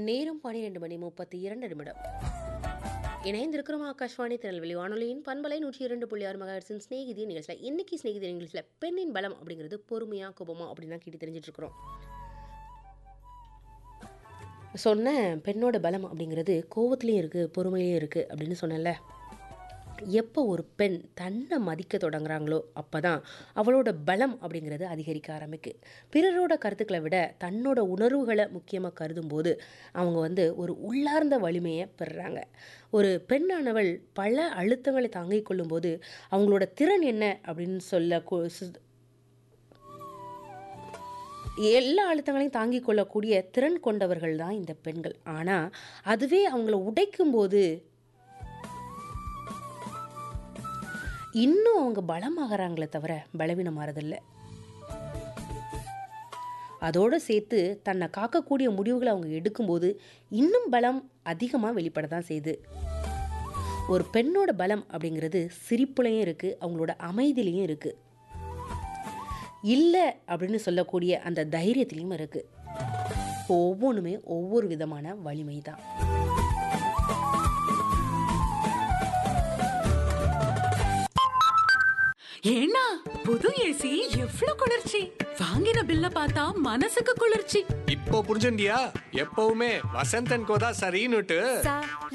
நேரம் 12:32 இணைந்திருக்கிறோம் ஆகாஷ்வாணி திருநெல்வேலி வானொலியின் பண்பலை 102.6 மெகாஹெர்ட்ஸின் ஸ்நேகிதி நிகழ்ச்சியில். இன்னைக்கு ஸ்நேகிதி நிகழ்ச்சியில் பெண்ணின் பலம் அப்படிங்கிறது பொறுமையா கோபமா அப்படின்னு கேட்டு தெரிஞ்சிட்டு இருக்கிறோம். சொன்ன பெண்ணோட பலம் அப்படிங்கிறது கோவத்துலேயும் இருக்குது, பொறுமையிலையும் இருக்குது அப்படின்னு சொன்னேன்ல. எப்போ ஒரு பெண் தன்னை மதிக்க தொடங்குறாங்களோ அப்போ தான் அவளோட பலம் அப்படிங்கிறது அதிகரிக்க ஆரம்பிக்கு. பிறரோட கருத்துக்களை விட தன்னோட உணர்வுகளை முக்கியமாக கருதும்போது அவங்க ஒரு உள்ளார்ந்த வலிமையை பெறுறாங்க. ஒரு பெண்ணானவள் பல அழுத்தங்களை தாங்கிக் கொள்ளும்போது அவங்களோட திறன் என்ன அப்படின்னு எல்லா அழுத்தங்களையும் தாங்கிக் கொள்ளக்கூடிய திறன் கொண்டவர்கள் தான் இந்த பெண்கள். ஆனால் அதுவே அவங்கள உடைக்கும்போது இன்னும் அவங்க பலமாகறாங்களே தவிர பலவீனமாறதில்லை. அதோடு சேர்த்து தன்னை காக்கக்கூடிய முடிவுகளை அவங்க எடுக்கும்போது இன்னும் பலம் அதிகமாக வெளிப்பட தான் செய்யுது. ஒரு பெண்ணோட பலம் அப்படிங்கிறது சிரிப்புலையும் இருக்குது, அவங்களோட அமைதியிலையும் இருக்குது, இல்லை அப்படின்னு சொல்லக்கூடிய அந்த தைரியத்திலையும் இருக்குது. ஒவ்வொன்றுமே ஒவ்வொரு விதமான வலிமை தான். ஏன்னா புது ஏசி எவ்ளோ குளிர்ச்சி! வாங்கின பில்ல பார்த்தா மனசுக்கு குளிர்ச்சி. இப்போ புரிஞ்சுண்டியா? எப்பவுமே வசந்த் அண்ட் கோதா சரின்னுட்டு.